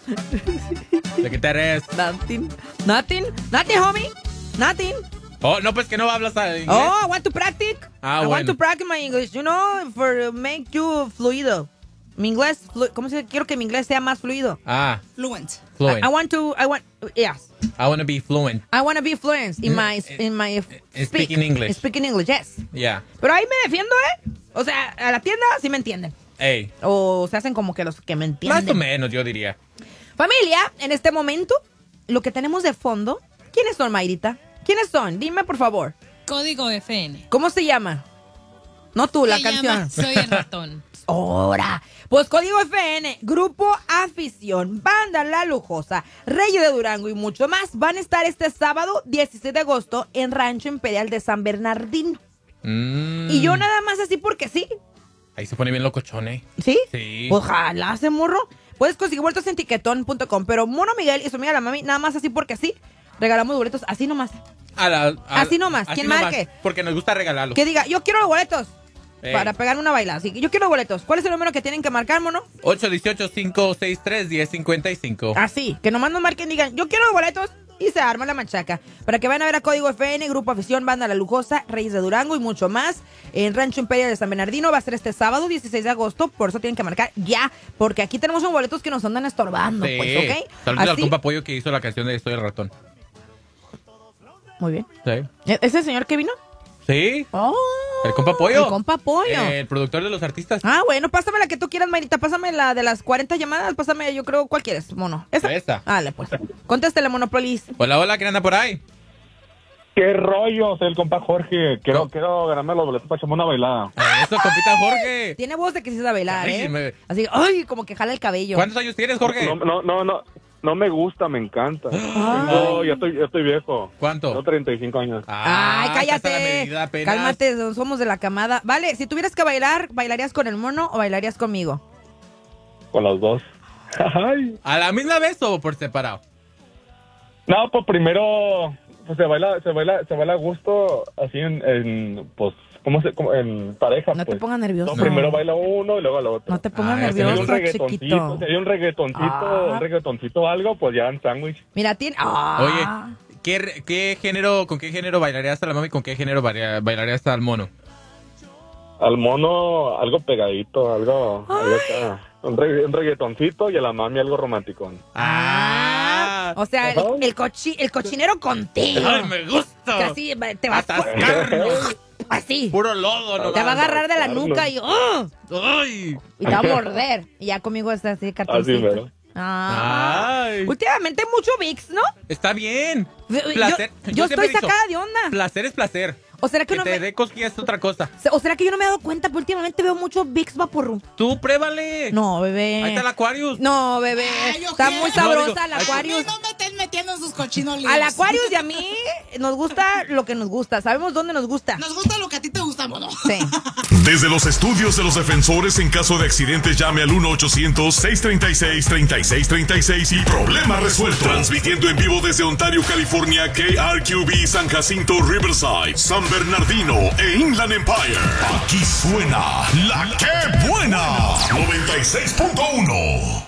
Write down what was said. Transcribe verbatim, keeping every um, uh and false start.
¿De qué te eres? Nothing. Nothing. Nothing, homie. Nothing. Oh, no, pues que no hablas inglés. Oh, I want to practice. Ah, I bueno. want to practice my English, you know, for make you fluido. Mi inglés, flu- ¿cómo se? Quiero que mi inglés sea más fluido. Ah. Fluent. Fluent. I, I want to, I want, yes. I want to be fluent. I want to be fluent in my, in my In speaking English. Speaking English, yes. Yeah. Pero ahí me defiendo, ¿eh? O sea, a la tienda sí me entienden. Ey. O se hacen como que los que me entienden. Más o menos, yo diría. Familia, en este momento, lo que tenemos de fondo, ¿quiénes son, Mayrita? ¿Quiénes son? Dime, por favor. Código F N. ¿Cómo se llama? No tú, la Se canción. llama Soy el ratón. Ahora, pues Código F N, Grupo Afición, Banda La Lujosa, Rey de Durango y mucho más van a estar este sábado dieciséis de agosto en Rancho Imperial de San Bernardino. Mm. Y yo nada más así porque sí. Ahí se pone bien locochón, ¿eh? ¿Sí? Sí. Ojalá se morro. Puedes conseguir boletos en tiquetón punto com, pero Mono Miguel y su amiga la mami, nada más así porque sí, regalamos boletos así nomás. A la- a- Así nomás, así ¿quién nomás, marque? Porque nos gusta regalarlo. Que diga, yo quiero los boletos. Ey. Para pegar una bailada. Así que yo quiero boletos. ¿Cuál es el número que tienen que marcar, mono? ocho uno ocho, cinco seis tres, uno cero cinco cinco. Así, que nomás nos marquen y digan, yo quiero los boletos. Y se arma la machaca. Para que vayan a ver a Código F N, Grupo Afición, Banda La Lujosa, Reyes de Durango y mucho más. En Rancho Imperial de San Bernardino va a ser este sábado dieciséis de agosto. Por eso tienen que marcar ya. Porque aquí tenemos unos boletos que nos andan estorbando. Sí. Pues, ¿ok? Saludos al Así- compa Pollo que hizo la canción de Soy el ratón. Muy bien. Sí. ¿E- ¿Ese señor que vino? Sí. Oh, El compa Pollo. El compa Pollo. Eh, el productor de los artistas. Ah, bueno, pásame la que tú quieras, Mayrita. Pásame la de las cuarenta llamadas. Pásame, yo creo, ¿cuál quieres, mono? ¿Esa? Esa. Dale, pues. Contéstele, Monopolis. Hola, hola, ¿quién anda por ahí? ¿Qué rollo? Soy el compa Jorge. Quiero, No. quiero ganarme los boletos para echarme una bailada. Eso, compita Jorge. Tiene voz de que sí sabe bailar, Ay, ¿eh? me- Así, ay, como que jala el cabello. ¿Cuántos años tienes, Jorge? No, no, no, no, no me gusta, me encanta. No, ya estoy, ya estoy viejo. ¿Cuánto? Tengo treinta y cinco años. Ay, Ah, estás a la cállate. medida apenas. Cálmate, somos de la camada. Vale, si tuvieras que bailar, ¿bailarías con el mono o bailarías conmigo? Con los dos. Ay. ¿A la misma vez o por separado? No, pues primero pues se baila, se baila, se baila a gusto así en, en pues, ¿cómo se, cómo, en pareja, No pues. te pongas nervioso. No, primero baila uno y luego el otro. No te pongas Ah, Si hay un nervioso, reggaetoncito, chiquito. si hay un reggaetoncito, Ah. un reggaetoncito algo, pues ya en sándwich. Mira, tiene... Ah. Oye, ¿qué, qué género, ¿con qué género bailarías a la mami y con qué género baila- bailarías al mono? Al mono algo pegadito, algo, algo acá. Un, regga- un reggaetoncito y a la mami algo romántico. Ah. O sea, el, el, cochi, el cochinero contigo. ¡Ay, me gusta! Que así te va a... Atascarnos. Así. Puro lodo, no Te va a agarrar de la Carlos. nuca y... ¡oh! ¡Ay! Y te va a morder. Y ya conmigo está así, cartoncito. Así mero. Ah. Ay. Últimamente mucho VIX, ¿no? Está bien. Yo- Placer. yo siempre estoy he dicho, sacada de onda. Placer es placer. ¿O será que, Que no te me... dé cosquillas es otra cosa. ¿O será que yo no me he dado cuenta? Pero últimamente veo mucho VIX Vaporru. Tú pruébale. No, bebé. Ahí está el Aquarius. No, bebé. Ay, yo Está qué. muy No, sabrosa digo, el ay, A mí Aquarius. no me estén metiendo en sus cochinos líos. Al Aquarius y a mí nos gusta lo que nos gusta. Sabemos dónde nos gusta. Nos gusta lo que a ti te gusta, mono. Sí. Desde los estudios de los defensores, en caso de accidente, llame al uno ochocientos, seiscientos treinta y seis, treinta y seis treinta y seis y problema resuelto. Transmitiendo en vivo desde Ontario, California, K R Q B, San Jacinto, Riverside, San Bernardino e Inland Empire. Aquí suena La Que Buena noventa y seis punto uno.